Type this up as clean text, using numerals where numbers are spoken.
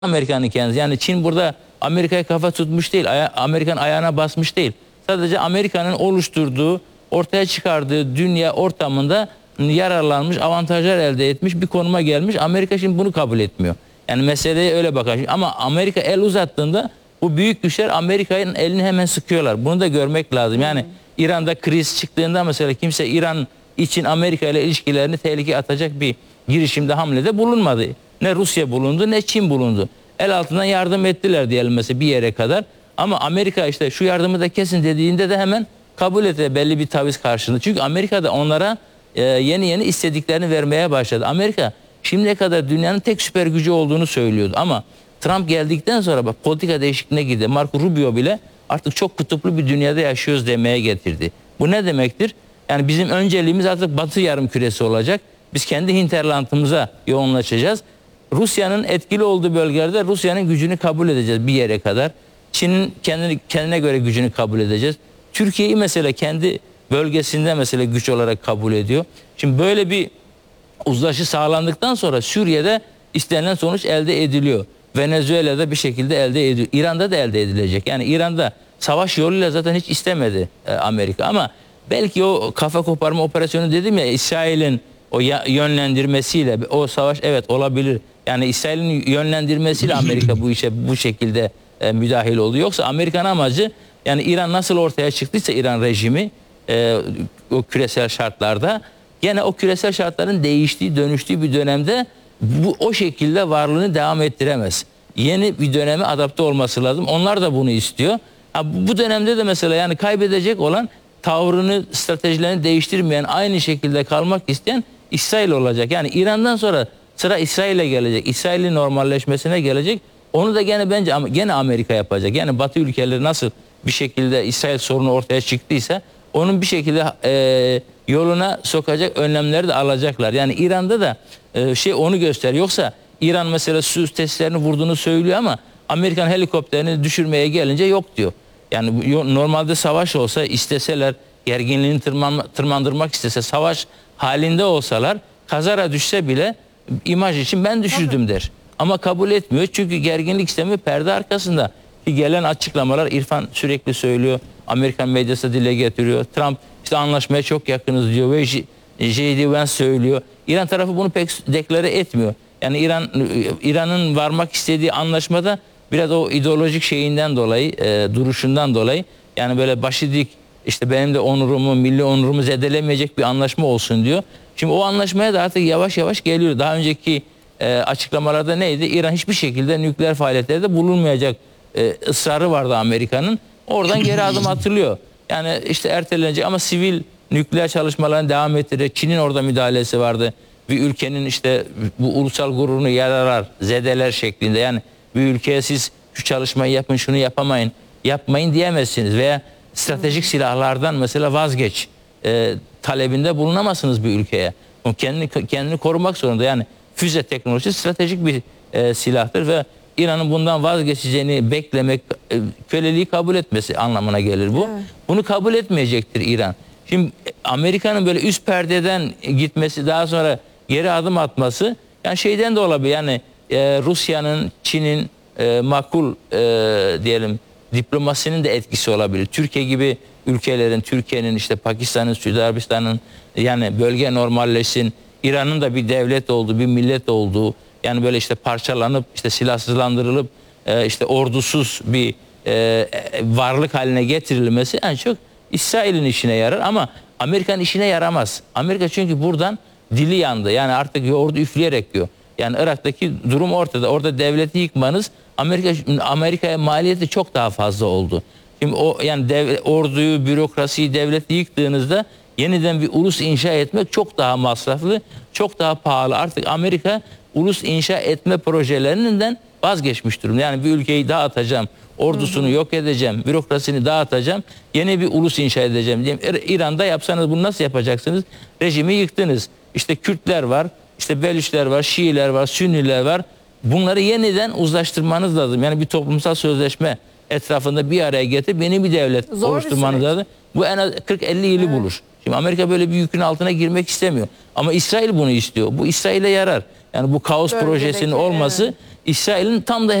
Amerika'nın kendisi. Yani Çin burada Amerika'ya kafa tutmuş değil. Amerikan ayağına basmış değil. Sadece Amerika'nın oluşturduğu, ortaya çıkardığı dünya ortamında yararlanmış, avantajlar elde etmiş bir konuma gelmiş. Amerika şimdi bunu kabul etmiyor. Yani meseleye öyle bakar. Ama Amerika el uzattığında bu büyük güçler Amerika'nın elini hemen sıkıyorlar. Bunu da görmek lazım. Yani İran'da kriz çıktığında mesela kimse İran için Amerika ile ilişkilerini tehlikeye atacak bir girişimde, hamlede bulunmadı. Ne Rusya bulundu ne Çin bulundu. El altından yardım ettiler diyelim mesela bir yere kadar. Ama Amerika işte şu yardımı da kesin dediğinde de hemen kabul etti belli bir taviz karşılığında. Çünkü Amerika da onlara yeni yeni istediklerini vermeye başladı. Amerika şimdiye kadar dünyanın tek süper gücü olduğunu söylüyordu. Ama Trump geldikten sonra bak politika değişikliğine girdi. Marco Rubio bile artık çok kutuplu bir dünyada yaşıyoruz demeye getirdi. Bu ne demektir? Yani bizim önceliğimiz artık Batı yarımküresi olacak. Biz kendi hinterlandımıza yoğunlaşacağız. Rusya'nın etkili olduğu bölgelerde Rusya'nın gücünü kabul edeceğiz bir yere kadar. Çin'in kendine göre gücünü kabul edeceğiz. Türkiye'yi mesela kendi bölgesinde mesela güç olarak kabul ediyor. Şimdi böyle bir uzlaşı sağlandıktan sonra Suriye'de istenilen sonuç elde ediliyor. Venezuela'da bir şekilde elde ediliyor. İran'da da elde edilecek. Yani İran'da savaş yoluyla zaten hiç istemedi Amerika. Ama belki o kafa koparma operasyonu dedim ya, İsrail'in o yönlendirmesiyle o savaş evet olabilir. Yani İsrail'in yönlendirmesiyle Amerika bu işe bu şekilde müdahil oldu. Yoksa Amerikan amacı, yani İran nasıl ortaya çıktıysa İran rejimi o küresel şartlarda, yine o küresel şartların değiştiği, dönüştüğü bir dönemde bu o şekilde varlığını devam ettiremez. Yeni bir döneme adapte olması lazım. Onlar da bunu istiyor. Bu dönemde de mesela yani kaybedecek olan, tavrını, stratejilerini değiştirmeyen, aynı şekilde kalmak isteyen İsrail olacak. Yani İran'dan sonra sıra İsrail'e gelecek. İsrail'in normalleşmesine gelecek. Onu da gene bence gene Amerika yapacak. Yani Batı ülkeleri nasıl bir şekilde İsrail sorunu ortaya çıktıysa onun bir şekilde yoluna sokacak önlemleri de alacaklar. Yani İran'da da onu gösteriyor. Yoksa İran mesela su testlerini vurduğunu söylüyor ama Amerikan helikopterini düşürmeye gelince yok diyor. Yani normalde savaş olsa, isteseler, gerginliğini tırmandırmak istese, savaş halinde olsalar, kazara düşse bile imaj için ben düşürdüm der. Ama kabul etmiyor çünkü gerginlik istemiyor, perde arkasında. Ki gelen açıklamalar, İrfan sürekli söylüyor, Amerikan medyası dile getiriyor. Trump işte anlaşmaya çok yakınız diyor ve J.D. Vance söylüyor. İran tarafı bunu pek deklare etmiyor. Yani İran'ın varmak istediği anlaşmada biraz o ideolojik şeyinden dolayı, duruşundan dolayı, yani böyle başı dik, işte benim de onurumu, milli onurumu zedelemeyecek bir anlaşma olsun diyor. Şimdi o anlaşmaya da artık yavaş yavaş geliyor. Daha önceki açıklamalarda neydi? İran hiçbir şekilde nükleer faaliyetlerde bulunmayacak ısrarı vardı Amerika'nın. Oradan geri adım atılıyor. Yani işte ertelenecek ama sivil nükleer çalışmalarını devam ettirecek. Çin'in orada müdahalesi vardı. Bir ülkenin işte bu ulusal gururunu yararar, zedeler şeklinde. Yani bir ülkeye siz şu çalışmayı yapın, şunu yapmayın diyemezsiniz. Veya stratejik silahlardan mesela vazgeç talebinde bulunamazsınız bir ülkeye. Kendini korumak zorunda. Yani füze teknolojisi stratejik bir silahtır ve İran'ın bundan vazgeçeceğini beklemek, köleliği kabul etmesi anlamına gelir bu. Evet. Bunu kabul etmeyecektir İran. Şimdi Amerika'nın böyle üst perdeden gitmesi, daha sonra geri adım atması, yani şeyden de olabilir. Yani Rusya'nın, Çin'in makul diyelim diplomasinin de etkisi olabilir. Türkiye gibi ülkelerin, Türkiye'nin, işte Pakistan'ın, Suudi Arabistan'ın, yani bölge normalleşsin. İran'ın da bir devlet olduğu, bir millet olduğu, yani böyle işte parçalanıp, işte silahsızlandırılıp, işte ordusuz bir varlık haline getirilmesi en çok İsrail'in işine yarar ama Amerika'nın işine yaramaz. Amerika çünkü buradan dili yandı. Yani artık yoğurdu üfleyerek yiyor. Yani Irak'taki durum ortada. Orada devleti yıkmanız Amerika'ya maliyeti çok daha fazla oldu. Şimdi o yani orduyu, bürokrasiyi, devleti yıktığınızda yeniden bir ulus inşa etmek çok daha masraflı, çok daha pahalı. Artık Amerika ulus inşa etme projelerinden vazgeçmiş durumda. Yani bir ülkeyi dağıtacağım, ordusunu yok edeceğim, bürokrasini dağıtacağım, yeni bir ulus inşa edeceğim diyeyim. İran'da yapsanız bunu nasıl yapacaksınız? Rejimi yıktınız. İşte Kürtler var, işte Belüşler var, Şiiler var, Sünniler var. Bunları yeniden uzlaştırmanız lazım. Yani bir toplumsal sözleşme etrafında bir araya getirip yeni bir devlet oluşturmanız lazım. Bu en az 40-50 yılı bulur. Şimdi Amerika böyle bir yükün altına girmek istemiyor. Ama İsrail bunu istiyor. Bu İsrail'e yarar. Yani bu kaos projesinin olması İsrail'in tam da